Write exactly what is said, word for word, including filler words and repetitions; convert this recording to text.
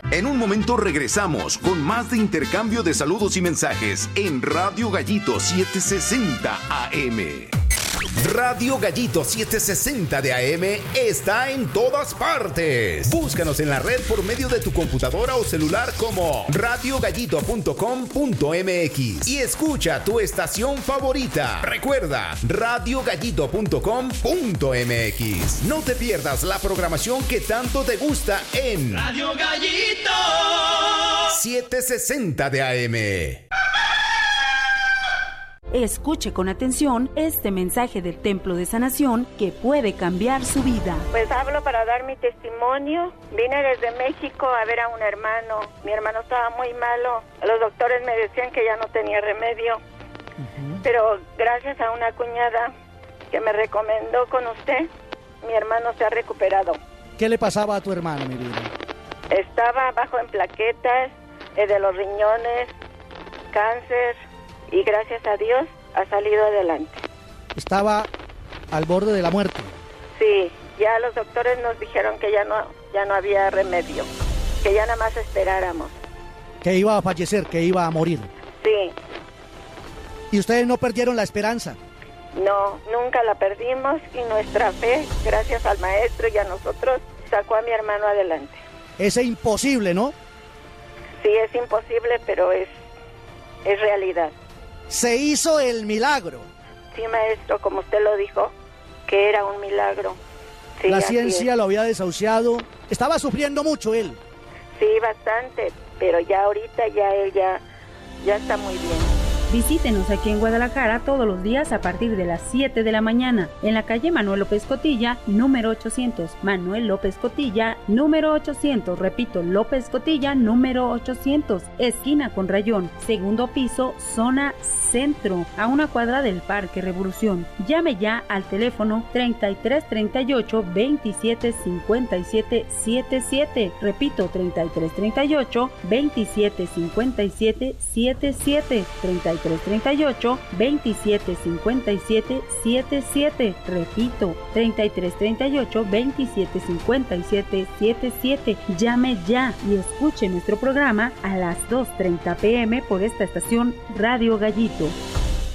En un momento regresamos con más de intercambio de saludos y mensajes en Radio Gallito setecientos sesenta A M. Radio Gallito setecientos sesenta de A M está en todas partes. Búscanos en la red por medio de tu computadora o celular como radio gallito punto com punto m x y escucha tu estación favorita. Recuerda, radio gallito punto com punto m x. No te pierdas la programación que tanto te gusta en Radio Gallito setecientos sesenta de A M. Escuche con atención este mensaje del Templo de Sanación que puede cambiar su vida. Pues hablo para dar mi testimonio. Vine desde México a ver a un hermano. Mi hermano estaba muy malo. Los doctores me decían que ya no tenía remedio. Uh-huh. Pero gracias a una cuñada que me recomendó con usted, mi hermano se ha recuperado. ¿Qué le pasaba a tu hermano, mi vida? Estaba bajo en plaquetas, eh, de los riñones, cáncer. Y gracias a Dios ha salido adelante. Estaba al borde de la muerte. Sí, ya los doctores nos dijeron que ya no, ya no había remedio, que ya nada más esperáramos. Que iba a fallecer, que iba a morir. Sí. ¿Y ustedes no perdieron la esperanza? No, nunca la perdimos y nuestra fe, gracias al maestro y a nosotros, sacó a mi hermano adelante. Es imposible, ¿no? Sí, es imposible, pero es, es realidad. Se hizo el milagro. Sí, maestro, como usted lo dijo, que era un milagro. Sí, la ciencia es. Lo había desahuciado. Estaba sufriendo mucho él. Sí, bastante, pero ya ahorita ya él ya, ya está muy bien. Visítenos aquí en Guadalajara todos los días a partir de las siete de la mañana en la calle Manuel López Cotilla, número ochocientos. Manuel López Cotilla, número ochocientos. Repito, López Cotilla, número ochocientos. Esquina con Rayón, segundo piso, zona centro, a una cuadra del Parque Revolución. Llame ya al teléfono treinta y tres treinta y ocho veintisiete cincuenta y siete setenta y siete. Repito, treinta y tres treinta y ocho veintisiete cincuenta y siete setenta y siete. treinta y tres treinta y ocho veintisiete cincuenta y siete setenta y siete. Repito, treinta y tres treinta y ocho veintisiete cincuenta y siete setenta y siete. Llame ya y escuche nuestro programa a las dos treinta p m por esta estación Radio Gallito.